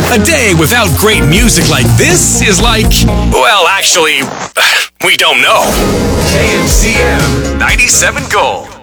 A day without great music like this is like, well, actually, we don't know. KMCM 97 Gold.